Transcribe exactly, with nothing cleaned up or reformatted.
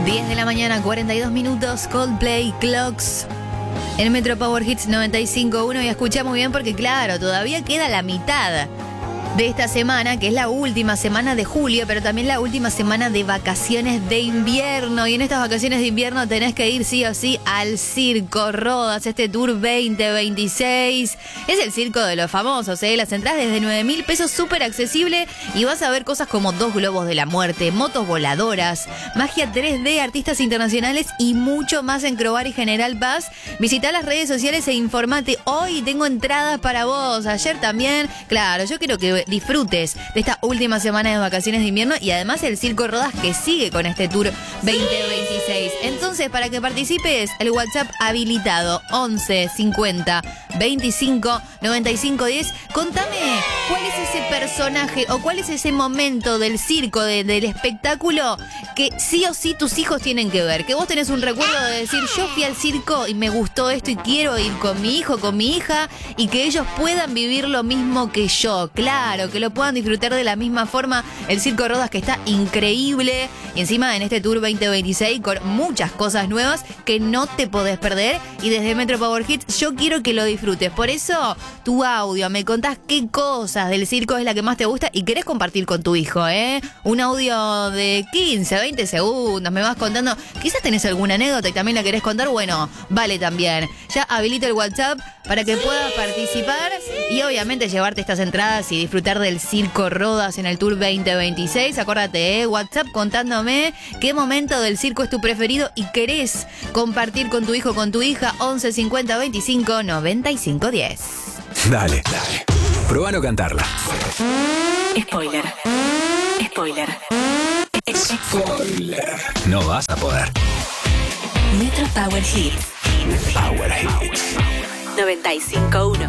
diez de la mañana, cuarenta y dos minutos, Coldplay, Clocks. En Metro Power Hits noventa y cinco punto uno y escucha muy bien porque claro, todavía queda la mitad de esta semana, que es la última semana de julio, pero también la última semana de vacaciones de invierno. Y en estas vacaciones de invierno tenés que ir sí o sí al Circo Rodas, este tour veinte veintiséis. Es el circo de los famosos, ¿eh? Las entradas desde nueve mil pesos, súper accesible. Y vas a ver cosas como dos globos de la muerte, motos voladoras, magia tres D, artistas internacionales y mucho más en Crobar y General Paz. Visita las redes sociales e informate. Hoy tengo entradas para vos, ayer también. Claro, yo quiero que disfrutes de esta última semana de vacaciones de invierno y además el Circo Rodas que sigue con este tour veinte veintiséis. Entonces, para que participes, el WhatsApp habilitado once cincuenta veinticinco noventa y cinco diez. Contame cuál es ese personaje o cuál es ese momento del circo, de, del espectáculo que sí o sí tus hijos tienen que ver. Que vos tenés un recuerdo de decir, yo fui al circo y me gustó esto y quiero ir con mi hijo, con mi hija, y que ellos puedan vivir lo mismo que yo. Claro, que lo puedan disfrutar de la misma forma. El Circo Rodas que está increíble y encima en este tour veinte veintiséis con muchas cosas nuevas que no te podés perder. Y desde Metro Power Hits yo quiero que lo disfrutes. Por eso tu audio, me contás qué cosas del circo es la que más te gusta y querés compartir con tu hijo, ¿eh? Un audio de quince, veinte segundos, me vas contando. Quizás tenés alguna anécdota y también la querés contar. Bueno, vale también. Ya habilita el WhatsApp para que puedas participar y obviamente llevarte estas entradas y disfrutar del Circo Rodas en el Tour veinte veintiséis. Acuérdate, ¿eh? WhatsApp contándome qué momento del circo es tu preferido y querés compartir con tu hijo o con tu hija. Once cincuenta veinticinco noventa y cinco diez. Dale, dale. Probá no cantarla. Spoiler. Spoiler. Spoiler. No vas a poder. Metro Power Hits Power Hits noventa y cinco punto uno.